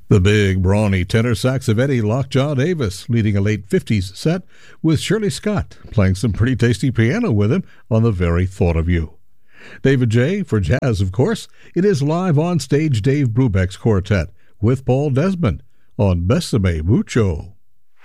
The big, brawny tenor sax of Eddie Lockjaw Davis leading a late 50s set with Shirley Scott playing some pretty tasty piano with him on The Very Thought of You. David J. for jazz, of course. It is live on stage Dave Brubeck's quartet with Paul Desmond on Bésame Mucho.